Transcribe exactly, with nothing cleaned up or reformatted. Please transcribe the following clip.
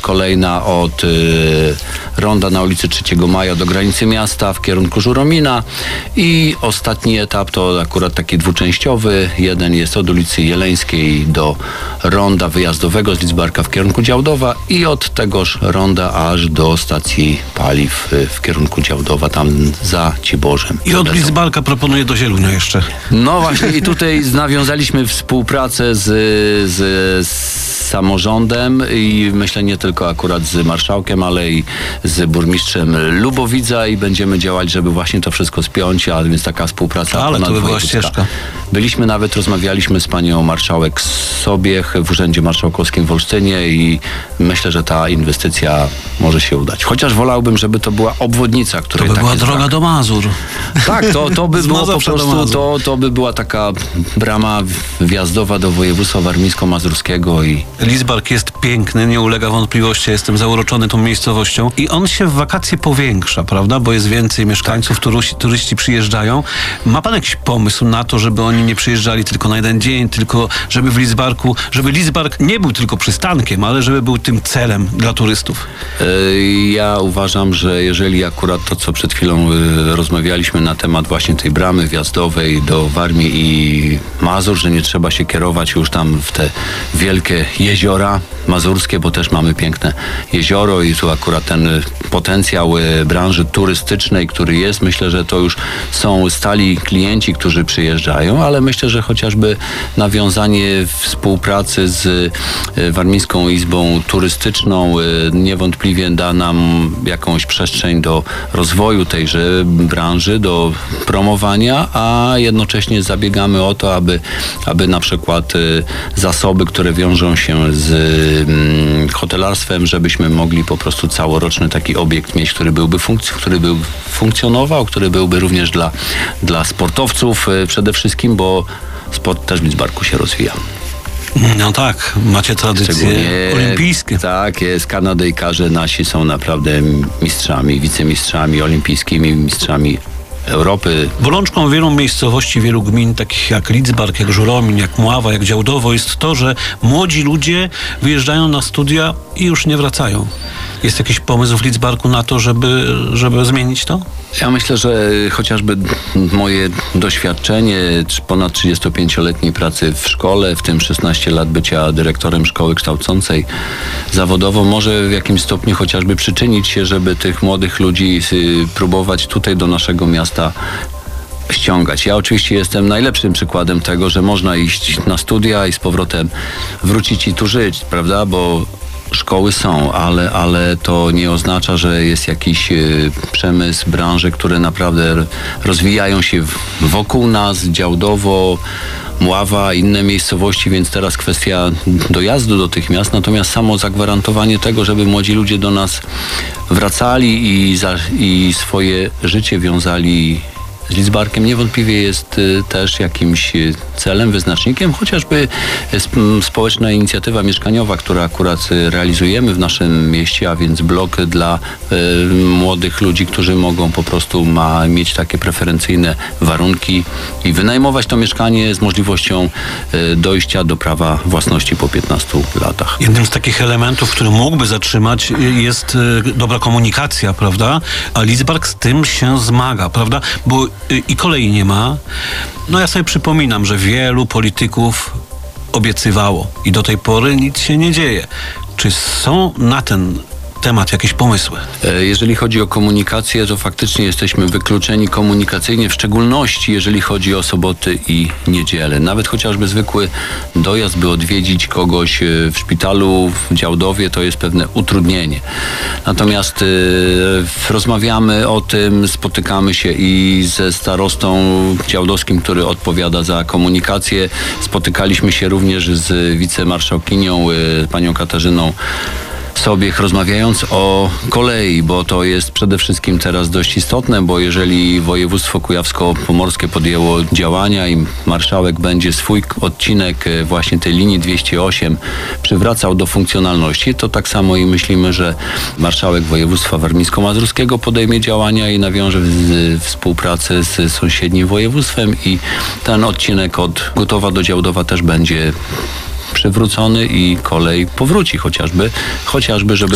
kolejna od y, ronda na ulicy trzeciego Maja do granicy miasta w kierunku Żuromina i ostatni etap to akurat taki dwuczęściowy. Jeden jest od ulicy Jeleńskiej do ronda wyjazdowego z Lidzbarka w kierunku Działdowa i od tegoż ronda aż do stacji paliw y, w kierunku Działdowa, tam za Ciborzem. I od Lidzbarka proponuję do Zielunia jeszcze. No właśnie i tutaj nawiązaliśmy współpracę z, z, z samorządem i myślę nie tylko akurat z marszałkiem, ale i z burmistrzem Lubowidza i będziemy działać, żeby właśnie to wszystko spiąć, a więc taka współpraca ale to by była ścieżka. Byliśmy nawet, rozmawialiśmy z panią marszałek Sobiech w Urzędzie Marszałkowskim w Olsztynie i myślę, że ta inwestycja może się udać. Chociaż wolałbym, żeby to była obwodnica, której To by tak była jest droga brak. do Mazur. Tak, to, to by Z było po Mazowsza do prostu, Mazur. to, to by była taka brama wjazdowa do województwa warmińsko-mazurskiego i Lidzbark jest piękny, nie ulega wątpliwości, jestem zauroczony tą miejscowością i on się w wakacje powiększa, prawda, bo jest więcej mieszkańców, turyści, turyści przyjeżdżają. Ma pan jakiś pomysł na to, żeby oni nie przyjeżdżali tylko na jeden dzień, tylko żeby w Lidzbarku, żeby Lidzbark nie był tylko przystankiem, ale żeby był tym celem dla turystów? Yy, ja uważam, że jeżeli akurat to, co przed chwilą yy, rozmawialiśmy na temat właśnie tej bramy wjazdowej do Warmii i Mazur, że nie trzeba się kierować już tam w te wielkie jeziora mazurskie, bo też mamy piękne jezioro i tu akurat ten potencjał yy, branży turystycznej, który jest, myślę, że to już są stali klienci, którzy przyjeżdżają, ale myślę, że chociażby nawiązanie współpracy z yy, Warmińską Izbą Turystyczną yy, niewątpliwie da nam jakąś przestrzeń do rozwoju tejże branży, do promowania, a jednocześnie zabiegamy o to, aby, aby na przykład y, zasoby, które wiążą się z y, hotelarstwem, żebyśmy mogli po prostu całoroczny taki obiekt mieć, który byłby funkc- który był funkcjonował, który byłby również dla, dla sportowców y, przede wszystkim, bo sport też w Lidzbarku się rozwija. No tak, macie tradycje Szczególnie, olimpijskie. Tak, jest. Kanadyjkarze nasi są naprawdę mistrzami, wicemistrzami olimpijskimi, mistrzami Europy. Bolączką wielu miejscowości, wielu gmin, takich jak Lidzbark, jak Żuromin, jak Mława, jak Działdowo, jest to, że młodzi ludzie wyjeżdżają na studia i już nie wracają. Jest jakiś pomysł w Lidzbarku na to, żeby, żeby zmienić to? Ja myślę, że chociażby moje doświadczenie ponad trzydziestopięcioletniej pracy w szkole, w tym szesnaście lat bycia dyrektorem szkoły kształcącej zawodowo, może w jakimś stopniu chociażby przyczynić się, żeby tych młodych ludzi próbować tutaj do naszego miasta ściągać. Ja oczywiście jestem najlepszym przykładem tego, że można iść na studia i z powrotem wrócić i tu żyć, prawda, bo szkoły są, ale, ale to nie oznacza, że jest jakiś y, przemysł, branże, które naprawdę rozwijają się w, wokół nas, Działdowo, Mława, inne miejscowości, więc teraz kwestia dojazdu do tych miast, natomiast samo zagwarantowanie tego, żeby młodzi ludzie do nas wracali i, za, i swoje życie wiązali z Lidzbarkiem, niewątpliwie jest y, też jakimś y, celem, wyznacznikiem, chociażby y, sp- społeczna inicjatywa mieszkaniowa, która akurat y, realizujemy w naszym mieście, a więc blok dla y, młodych ludzi, którzy mogą po prostu ma, mieć takie preferencyjne warunki i wynajmować to mieszkanie z możliwością y, dojścia do prawa własności po piętnastu latach. Jednym z takich elementów, który mógłby zatrzymać, jest y, dobra komunikacja, prawda? A Lidzbark z tym się zmaga, prawda? Bo y, i kolei nie ma. No ja sobie przypominam, że wielu polityków obiecywało i do tej pory nic się nie dzieje. Czy są na ten temat jakieś pomysły? Jeżeli chodzi o komunikację, to faktycznie jesteśmy wykluczeni komunikacyjnie, w szczególności jeżeli chodzi o soboty i niedzielę. Nawet chociażby zwykły dojazd, by odwiedzić kogoś w szpitalu w Działdowie, to jest pewne utrudnienie. Natomiast y, rozmawiamy o tym, spotykamy się i ze starostą działdowskim, który odpowiada za komunikację. Spotykaliśmy się również z wicemarszałkinią, y, panią Katarzyną Sobiech, rozmawiając o kolei, bo to jest przede wszystkim teraz dość istotne, bo jeżeli województwo kujawsko-pomorskie podjęło działania i marszałek będzie swój odcinek właśnie tej linii dwieście osiem przywracał do funkcjonalności, to tak samo i myślimy, że marszałek województwa warmińsko-mazurskiego podejmie działania i nawiąże w, współpracę z sąsiednim województwem i ten odcinek od Gotowa do Działdowa też będzie przywrócony i kolej powróci chociażby, chociażby żeby